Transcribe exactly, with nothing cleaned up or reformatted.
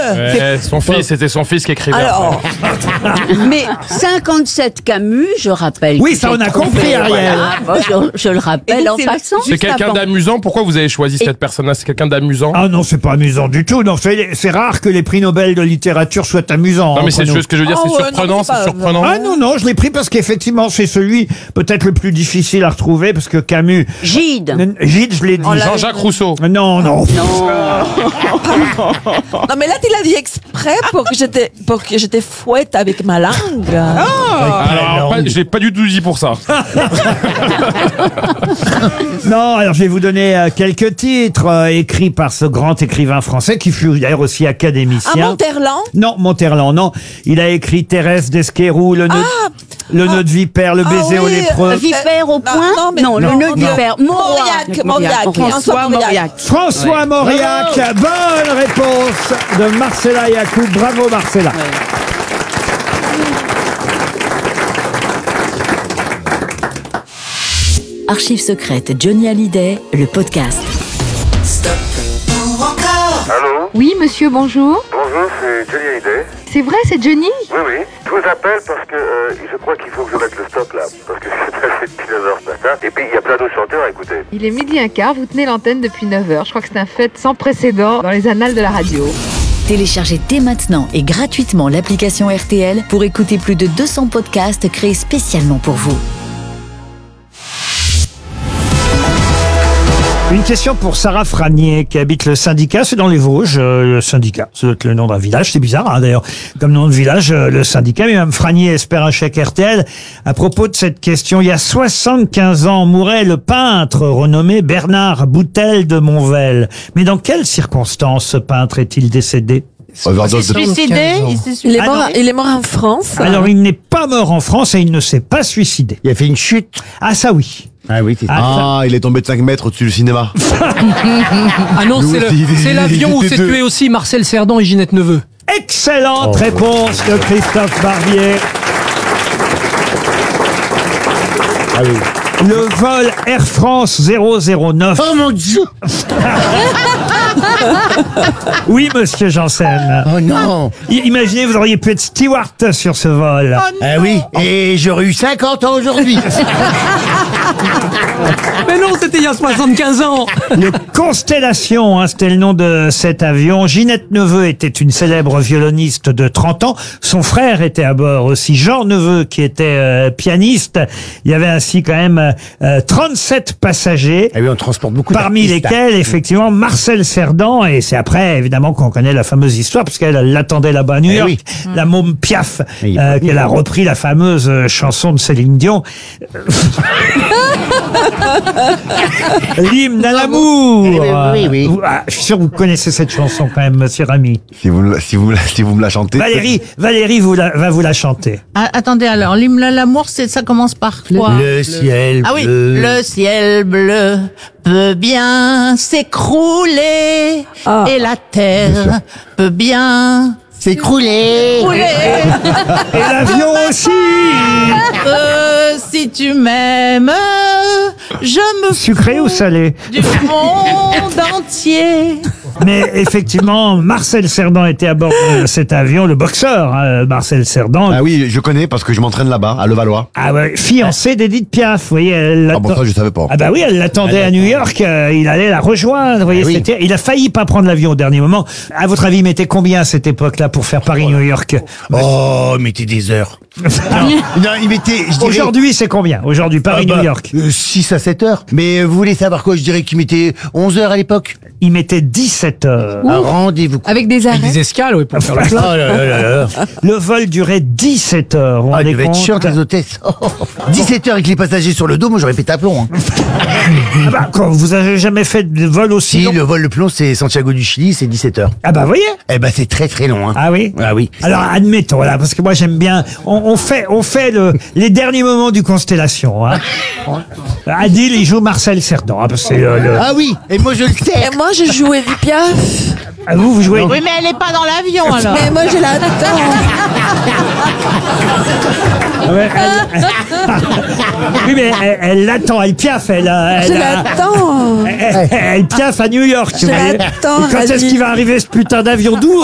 Ouais, son fils, c'était son fils qui écrivait. Alors, Mais cinquante-sept Camus, je rappelle. Oui, que ça, j'ai on a trouvé, compris, Ariel. voilà. Bon, je, je le rappelle Et donc, en c'est- passant. C'est quelqu'un d'amusant. Pourquoi vous avez choisi cette personne-là? C'est quelqu'un d'amusant? Ah non, c'est pas amusant du tout. Non, c'est c'est rare que les prix Nobel de littérature soient amusants. Non, mais entre c'est nous. juste ce que je veux dire, Oh, c'est ouais, non, surprenant, mais c'est c'est pas- surprenant. Ah non, non, je l'ai pris parce qu'effectivement, c'est celui peut-être le plus difficile à retrouver, parce que Camus... Gide. N- Gide, je l'ai dit. Jean-Jacques Rousseau. Non, non. non mais là tu l'as dit exprès pour que j'étais pour que j'étais fouette avec ma langue. Alors, pas- je l'ai pas du tout dit pour ça. Non, alors je vais vous donner euh, quelques titres euh, écrits par ce grand écrivain français qui fut d'ailleurs aussi À académicien. Monterland. Non, Monterland, non. Il a écrit Thérèse d'Esquerou, le nœud, le nœud de vipère, le Ah baiser au oui, lépreux. euh, Vipère au non, point. non, mais- non, non, le nœud non. du père. Mauriac, Mauriac, François Mauriac. François Mauriac, bonne réponse de Marcella Yacoub. Bravo Marcella. Archives secrètes Johnny Hallyday, le podcast. Allô? Oui, monsieur, bonjour. Bonjour, c'est Johnny Hallyday. C'est vrai, c'est Johnny? Oui, oui. Je vous appelle parce que euh, je crois qu'il faut que je mette le stop là. Parce que c'est passé depuis neuf heures ce matin. Et puis il y a plein d'autres chanteurs à écouter. Il est midi un quart, vous tenez l'antenne depuis neuf heures. Je crois que c'est un fait sans précédent dans les annales de la radio. Téléchargez dès maintenant et gratuitement l'application R T L pour écouter plus de deux cents podcasts créés spécialement pour vous. Une question pour Sarah Franier qui habite le Syndicat, c'est dans les Vosges, euh, le Syndicat, c'est le nom d'un village, c'est bizarre hein, d'ailleurs, comme nom de village, euh, le Syndicat, mais Mme Franier espère un chèque R T L. À propos de cette question, il y a soixante-quinze ans mourait le peintre renommé Bernard Boutel de Monvel. Mais dans quelles circonstances ce peintre est-il décédé? Overdose de... Suicidé. Il s'est Il est, Ah mort, non. il est mort en France. Alors il n'est pas mort en France et il ne s'est pas suicidé. Il a fait une chute. Ah ça oui. Ah oui, c'est Ah, Ah, il est tombé de cinq mètres au-dessus du cinéma. Ah non, Nous c'est le- aussi, il- c'est il- l'avion il où était s'est deux. tué aussi Marcel Cerdan et Ginette Neveu. Excellente Oh, réponse de Christophe Barbier. Ah oui. Le vol Air France zéro zéro neuf. Oh mon Dieu! Oui, monsieur Janssen. Oh non! I- Imaginez, vous auriez pu être steward sur ce vol. Ah oui, et j'aurais eu cinquante ans aujourd'hui. Mais non, c'était il y a soixante-quinze ans. Le Constellation, hein, c'était le nom de cet avion. Ginette Neveu était une célèbre violoniste de trente ans. Son frère était à bord aussi, Jean Neveu, qui était euh, pianiste. Il y avait ainsi quand même euh, trente-sept passagers. Ah oui, on transporte beaucoup Parmi d'artistes. lesquels, effectivement, Marcel Cerdan, et c'est après, évidemment, qu'on connaît la fameuse histoire, parce qu'elle elle l'attendait là-bas à New Eh York, oui. la môme Piaf, Et il euh, faut qu'elle dire. a repris la fameuse euh, chanson de Céline Dion. L'hymne à l'amour. Eh oui, oui, oui. Vous- ah, je suis sûr que vous connaissez cette chanson quand même, monsieur Rami. Si vous, me la- si, vous, me la- si vous me la chantez. Valérie, Valérie vous la- va vous la chanter. Ah, attendez, alors, l'hymne à l'amour, c'est, ça commence par quoi? Le ciel Ah oui, bleu. le ciel bleu peut bien s'écrouler Ah. et la terre peut bien S'écrouler. s'écrouler. Et l'avion aussi. Euh, si tu m'aimes, je me Sucré ou salé? du monde entier. Mais effectivement, Marcel Cerdan était à bord de cet avion, le boxeur, hein, Marcel Cerdan. Ah oui, je connais parce que je m'entraîne là-bas, à Levallois. Ah ouais, fiancé d'Edith Piaf, vous voyez. Elle Ah bon, l'attend- ça, je savais pas. Ah bah oui, elle l'attendait à New York, euh, il allait la rejoindre, vous voyez, Ah oui. c'était, il a failli pas prendre l'avion au dernier moment. À votre avis, il mettait combien à cette époque-là pour faire Paris-New York? Oh, mettez des heures. non, non, il mettait, je dirais... Aujourd'hui, c'est combien? Aujourd'hui, Ah Paris-New bah, York. euh, six à sept heures. Mais euh, vous voulez savoir quoi? Je dirais qu'il mettait onze heures à l'époque. Il mettait dix-sept heures. Un rendez-vous. Avec des Avec arrêts. des escales, oui, pour faire le Oh plein. là là là là. Le vol durait dix-sept heures. Vous vous Ah, il rendez devait être compte? chiant, les hôtesses. Oh, oh, oh. dix-sept heures avec les passagers sur le dos, moi j'aurais pété à plomb. Hein. Ah bah, quand vous avez jamais fait de vol aussi Si, long? le vol le plomb, c'est Santiago du Chili, c'est dix-sept heures. Ah bah, vous voyez? Eh ben, c'est très très long. Hein. Ah oui? Ah oui. Alors admettons là, parce que moi j'aime bien. On, on fait, on fait le, les derniers moments du Constellation. Hein. Adil, il joue Marcel Cerdan. Hein, parce que c'est le, le- Ah oui, et moi je le sais. Et moi j'ai joué du Piaf. Ah, vous, vous jouez. Oui, mais elle est pas dans l'avion, alors. Mais moi je l'attends. Ah ouais, elle- oui, mais elle, elle l'attend, elle piaffe, elle. euh, Je Elle, a- l'attends. elle, elle piaffe à New York. Je vous voyez. l'attends, Et quand est-ce Adil. qu'il va arriver ce putain d'avion? D'où